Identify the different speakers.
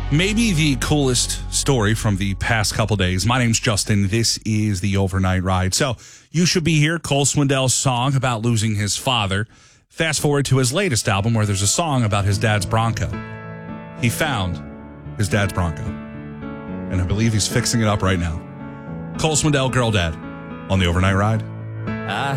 Speaker 1: Maybe the coolest story from the past couple days. My name's Justin. This is the Overnight Ride. So you should be here. Cole Swindell's song about losing his father. Fast forward to his latest album where there's a song about his dad's Bronco. He found his dad's Bronco. And I believe he's fixing it up right now. Cole Swindell, Girl Dad, on the Overnight Ride.
Speaker 2: I